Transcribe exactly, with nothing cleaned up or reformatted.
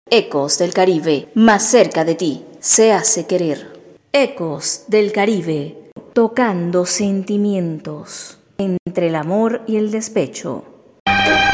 Ecos del Caribe, más cerca de ti, se hace querer. Ecos del Caribe, tocando sentimientos entre el amor y el despecho.